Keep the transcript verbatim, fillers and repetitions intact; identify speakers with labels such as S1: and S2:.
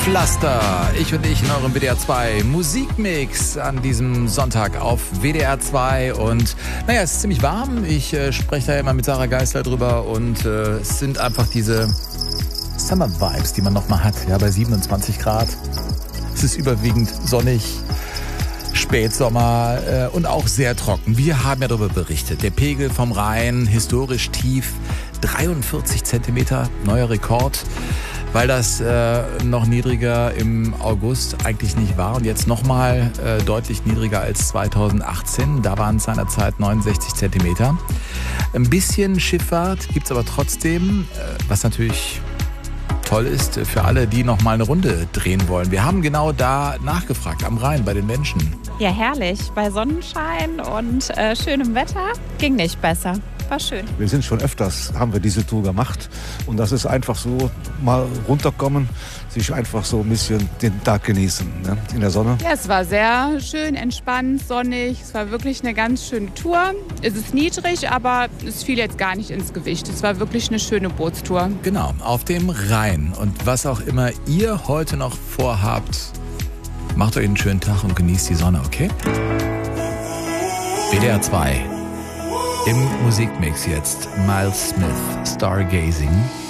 S1: Pflaster, ich und ich in eurem W D R zwei Musikmix an diesem Sonntag auf W D R zwei. Und naja, es ist ziemlich warm. Ich äh, spreche da ja immer mit Sarah Geisler drüber und äh, es sind einfach diese Summer-Vibes, die man nochmal hat. Ja, bei siebenundzwanzig Grad. Es ist überwiegend sonnig, Spätsommer äh, und auch sehr trocken. Wir haben ja darüber berichtet. Der Pegel vom Rhein, historisch tief, dreiundvierzig Zentimeter, neuer Rekord. Weil das äh, noch niedriger im August eigentlich nicht war und jetzt nochmal äh, deutlich niedriger als zweitausendachtzehn. Da waren es seinerzeit neunundsechzig Zentimeter. Ein bisschen Schifffahrt gibt es aber trotzdem, äh, was natürlich toll ist für alle, die nochmal eine Runde drehen wollen. Wir haben genau da nachgefragt, am Rhein, bei den Menschen.
S2: Ja, herrlich. Bei Sonnenschein und äh, schönem Wetter ging nicht besser. War schön.
S3: Wir sind schon öfters, haben wir diese Tour gemacht. Und das ist einfach so, mal runterkommen, sich einfach so ein bisschen den Tag genießen, ne? In der Sonne.
S4: Ja, es war sehr schön, entspannt, sonnig. Es war wirklich eine ganz schöne Tour. Es ist niedrig, aber es fiel jetzt gar nicht ins Gewicht. Es war wirklich eine schöne Bootstour.
S1: Genau, auf dem Rhein. Und was auch immer ihr heute noch vorhabt, macht euch einen schönen Tag und genießt die Sonne, okay? W D R zwei. Im Musikmix jetzt Miles Smith, Stargazing.